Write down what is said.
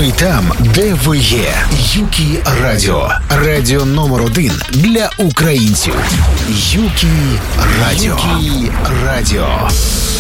Ми там, де ви є. Юкі Радіо. Радіо номер 1 для українців. Юкі Радіо. Юкі Радіо.